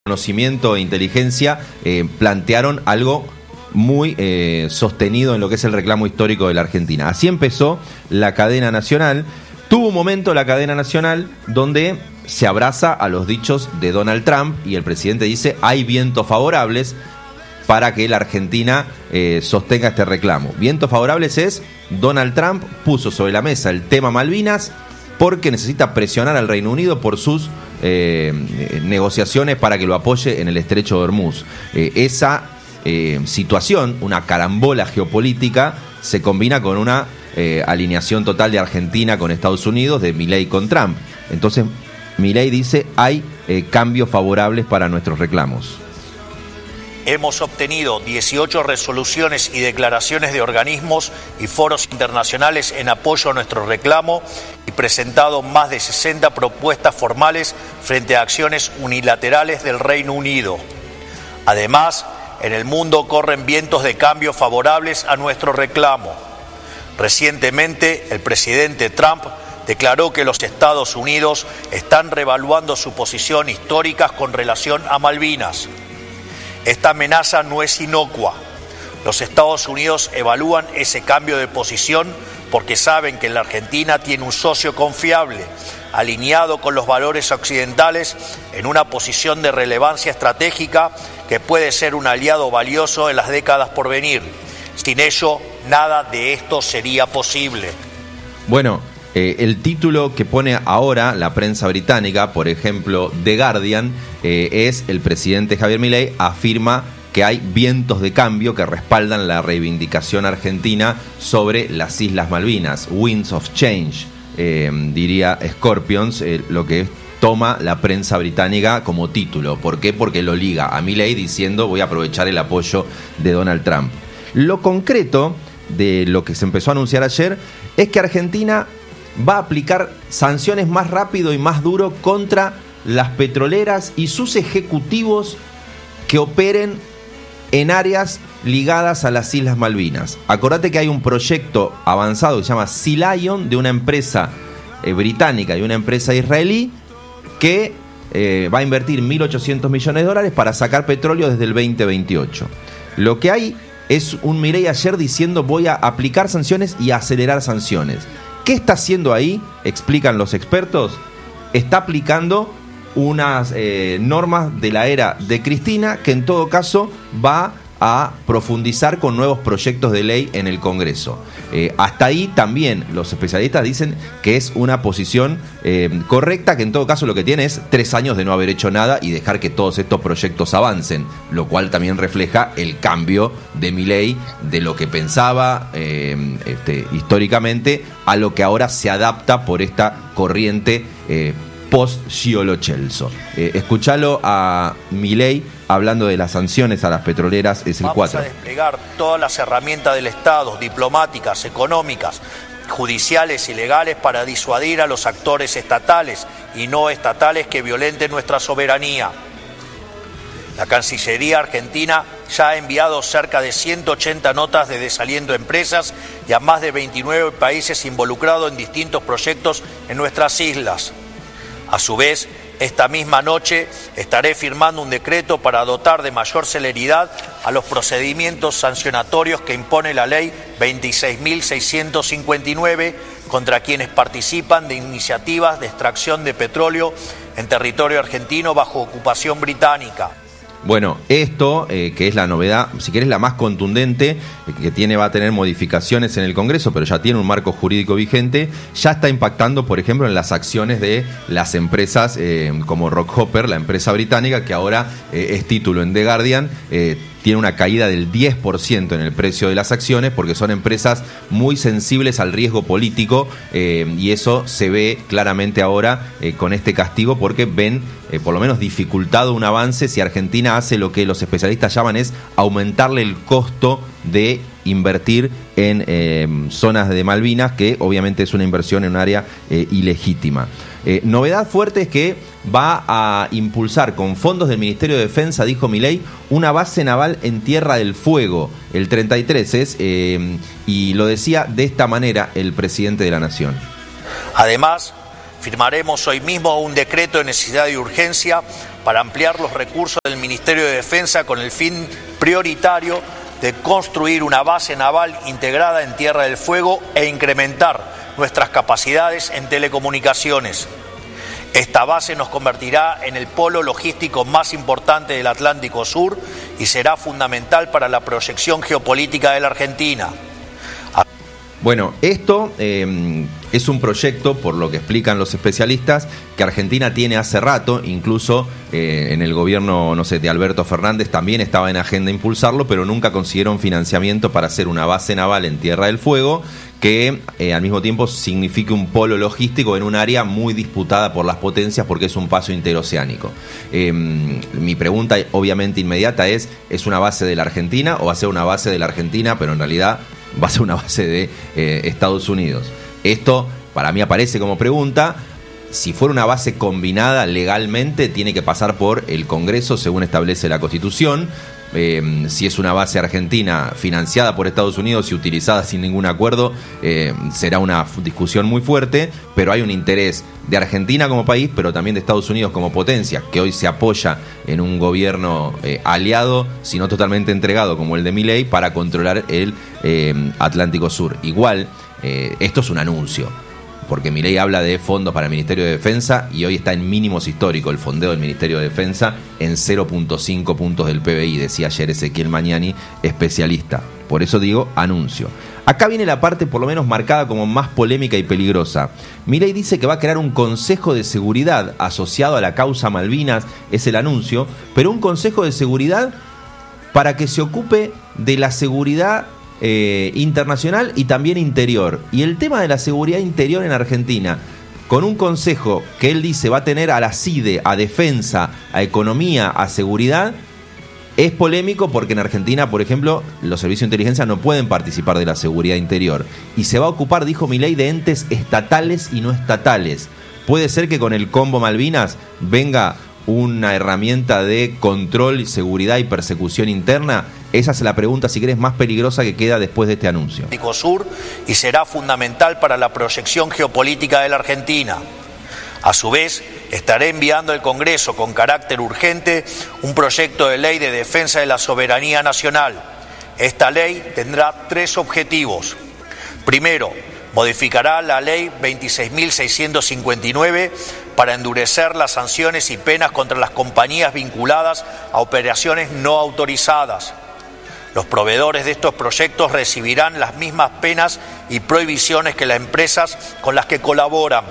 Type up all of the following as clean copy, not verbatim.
conocimiento e inteligencia plantearon algo muy sostenido en lo que es el reclamo histórico de la Argentina. Así empezó la cadena nacional. Tuvo un momento la cadena nacional donde se abraza a los dichos de Donald Trump y el presidente dice hay vientos favorables para que la Argentina sostenga este reclamo. Vientos favorables es Donald Trump puso sobre la mesa el tema Malvinas porque necesita presionar al Reino Unido por sus negociaciones para que lo apoye en el Estrecho de Hormuz. Esa situación, una carambola geopolítica, se combina con una alineación total de Argentina con Estados Unidos, de Milei con Trump. Entonces Milei dice hay cambios favorables para nuestros reclamos. Hemos obtenido 18 resoluciones y declaraciones de organismos y foros internacionales en apoyo a nuestro reclamo y presentado más de 60 propuestas formales frente a acciones unilaterales del Reino Unido. Además, en el mundo corren vientos de cambio favorables a nuestro reclamo. Recientemente, el presidente Trump declaró que los Estados Unidos están reevaluando su posición histórica con relación a Malvinas. Esta amenaza no es inocua. Los Estados Unidos evalúan ese cambio de posición porque saben que la Argentina tiene un socio confiable, alineado con los valores occidentales, en una posición de relevancia estratégica que puede ser un aliado valioso en las décadas por venir. Sin ello, nada de esto sería posible. Bueno, el título que pone ahora la prensa británica, por ejemplo, The Guardian, es el presidente Javier Milei afirma que hay vientos de cambio que respaldan la reivindicación argentina sobre las Islas Malvinas. Winds of Change, diría Scorpions, lo que toma la prensa británica como título. ¿Por qué? Porque lo liga a Milei diciendo voy a aprovechar el apoyo de Donald Trump. Lo concreto de lo que se empezó a anunciar ayer es que Argentina va a aplicar sanciones más rápido y más duro contra las petroleras y sus ejecutivos que operen en áreas ligadas a las Islas Malvinas. Acordate que hay un proyecto avanzado que se llama Sea Lion de una empresa británica y una empresa israelí que va a invertir $1.800 millones para sacar petróleo desde el 2028. Lo que hay es un Milei ayer diciendo voy a aplicar sanciones y acelerar sanciones. ¿Qué está haciendo ahí? Explican los expertos. Está aplicando unas normas de la era de Cristina que en todo caso va a profundizar con nuevos proyectos de ley en el Congreso. Hasta ahí también los especialistas dicen que es una posición correcta, que en todo caso lo que tiene es 3 años de no haber hecho nada y dejar que todos estos proyectos avancen, lo cual también refleja el cambio de Milei de lo que pensaba históricamente a lo que ahora se adapta por esta corriente post-Gio Celso. Escuchalo a Milei hablando de las sanciones a las petroleras, es el 4. Vamos a desplegar todas las herramientas del Estado, diplomáticas, económicas, judiciales y legales para disuadir a los actores estatales y no estatales que violenten nuestra soberanía. La Cancillería argentina ya ha enviado cerca de 180 notas de desaliento a empresas y a más de 29 países involucrados en distintos proyectos en nuestras islas. A su vez, esta misma noche estaré firmando un decreto para dotar de mayor celeridad a los procedimientos sancionatorios que impone la ley 26.659 contra quienes participan de iniciativas de extracción de petróleo en territorio argentino bajo ocupación británica. Bueno, esto, que es la novedad, si querés la más contundente, que va a tener modificaciones en el Congreso, pero ya tiene un marco jurídico vigente, ya está impactando, por ejemplo, en las acciones de las empresas como Rockhopper, la empresa británica, que ahora es título en The Guardian, tiene una caída del 10% en el precio de las acciones porque son empresas muy sensibles al riesgo político y eso se ve claramente ahora con este castigo porque ven por lo menos dificultado un avance si Argentina hace lo que los especialistas llaman es aumentarle el costo de invertir en zonas de Malvinas, que obviamente es una inversión en un área ilegítima. Novedad fuerte es que va a impulsar con fondos del Ministerio de Defensa, dijo Milei, una base naval en Tierra del Fuego. El 33 es, y lo decía de esta manera el presidente de la Nación. Además, Firmaremos hoy mismo un decreto de necesidad y urgencia para ampliar los recursos del Ministerio de Defensa con el fin prioritario de construir una base naval integrada en Tierra del Fuego e incrementar nuestras capacidades en telecomunicaciones. Esta base nos convertirá en el polo logístico más importante del Atlántico Sur y será fundamental para la proyección geopolítica de la Argentina. Bueno, esto es un proyecto, por lo que explican los especialistas, que Argentina tiene hace rato, incluso en el gobierno, no sé, de Alberto Fernández también estaba en agenda impulsarlo, pero nunca consiguieron financiamiento para hacer una base naval en Tierra del Fuego que al mismo tiempo signifique un polo logístico en un área muy disputada por las potencias porque es un paso interoceánico. Mi pregunta obviamente inmediata ¿es una base de la Argentina o va a ser una base de la Argentina, pero en realidad va a ser una base de Estados Unidos? Esto para mí aparece como pregunta. Si fuera una base combinada legalmente, tiene que pasar por el Congreso, según establece la Constitución. Si es una base argentina financiada por Estados Unidos y utilizada sin ningún acuerdo, será una discusión muy fuerte, pero hay un interés de Argentina como país, pero también de Estados Unidos como potencia, que hoy se apoya en un gobierno aliado, si no totalmente entregado, como el de Milei, para controlar el Atlántico Sur. Igual, esto es un anuncio, porque Milei habla de fondos para el Ministerio de Defensa y hoy está en mínimos históricos el fondeo del Ministerio de Defensa en 0.5 puntos del PBI, decía ayer Ezequiel Mañani, especialista. Por eso digo anuncio. Acá viene la parte por lo menos marcada como más polémica y peligrosa. Milei dice que va a crear un Consejo de Seguridad asociado a la causa Malvinas, es el anuncio, pero un Consejo de Seguridad para que se ocupe de la seguridad internacional y también interior. Y el tema de la seguridad interior en Argentina, con un consejo que él dice va a tener a la CIDE, a defensa, a economía, a seguridad, es polémico porque en Argentina, por ejemplo, los servicios de inteligencia no pueden participar de la seguridad interior. Y se va a ocupar, dijo Milei, de entes estatales y no estatales. Puede ser que con el combo Malvinas venga una herramienta de control, seguridad y persecución interna. Esa es la pregunta, si querés, más peligrosa que queda después de este anuncio. Sur y será fundamental para la proyección geopolítica de la Argentina. A su vez, estaré enviando al Congreso con carácter urgente un proyecto de ley de defensa de la soberanía nacional. Esta ley tendrá 3 objetivos. Primero, modificará la ley 26.659 para endurecer las sanciones y penas contra las compañías vinculadas a operaciones no autorizadas. Los proveedores de estos proyectos recibirán las mismas penas y prohibiciones que las empresas con las que colaboran.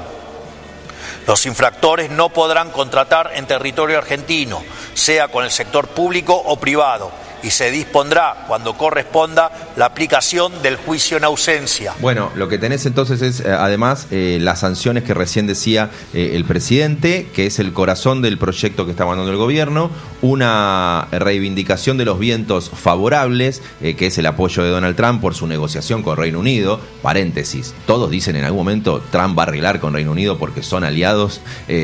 Los infractores no podrán contratar en territorio argentino, sea con el sector público o privado, y se dispondrá, cuando corresponda, la aplicación del juicio en ausencia. Bueno, lo que tenés entonces es, además, las sanciones que recién decía el presidente, que es el corazón del proyecto que está mandando el gobierno, una reivindicación de los vientos favorables, que es el apoyo de Donald Trump por su negociación con Reino Unido. Paréntesis, todos dicen en algún momento Trump va a arreglar con Reino Unido porque son aliados,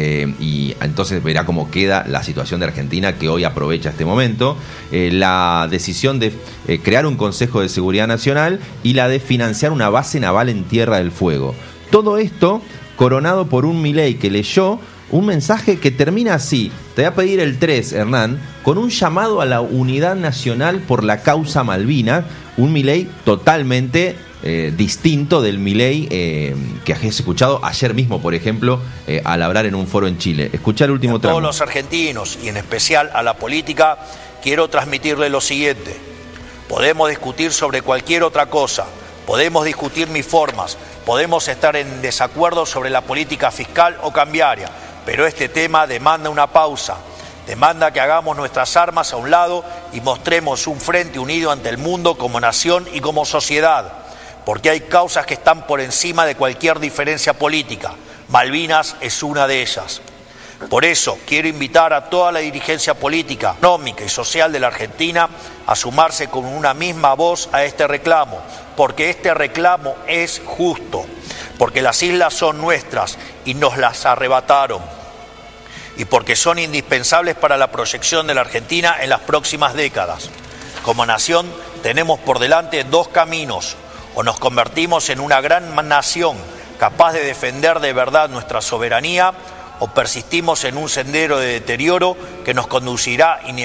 y entonces verá cómo queda la situación de Argentina, que hoy aprovecha este momento. La decisión de crear un Consejo de Seguridad Nacional y la de financiar una base naval en Tierra del Fuego. Todo esto coronado por un Milei que leyó un mensaje que termina así. Te voy a pedir el 3, Hernán, con un llamado a la unidad nacional por la causa Malvinas. Un Milei totalmente distinto del Milei que has escuchado ayer mismo, por ejemplo, al hablar en un foro en Chile. Escuchá el último tramo. A todos los argentinos y en especial a la política, quiero transmitirle lo siguiente. Podemos discutir sobre cualquier otra cosa, podemos discutir mis formas, podemos estar en desacuerdo sobre la política fiscal o cambiaria, pero este tema demanda una pausa, demanda que hagamos nuestras armas a un lado y mostremos un frente unido ante el mundo como nación y como sociedad, porque hay causas que están por encima de cualquier diferencia política. Malvinas es una de ellas. Por eso quiero invitar a toda la dirigencia política, económica y social de la Argentina a sumarse con una misma voz a este reclamo, porque este reclamo es justo, porque las islas son nuestras y nos las arrebataron, y porque son indispensables para la proyección de la Argentina en las próximas décadas. Como nación tenemos por delante 2 caminos: o nos convertimos en una gran nación capaz de defender de verdad nuestra soberanía, o persistimos en un sendero de deterioro que nos conducirá